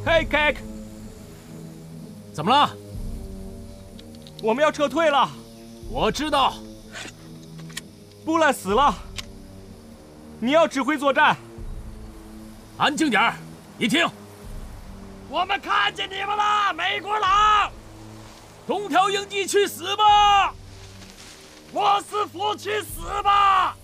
嘿 ，Cake， 怎么了？ 我们要撤退了。 我知道。 布兰死了，你要指挥作战。 安静点儿，你听。 我们看见你们了，美国佬！ 东条英机去死吧！ 沃斯福去死吧！